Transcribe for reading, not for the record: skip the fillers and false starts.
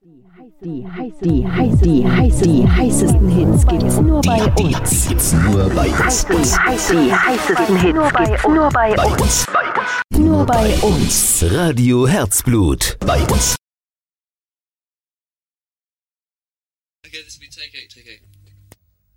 Die heißesten Hits gibt's nur bei uns. Die heißesten Hits nur bei uns. Nur bei uns. Radio Herzblut. Bei uns. Okay, this will be take 8.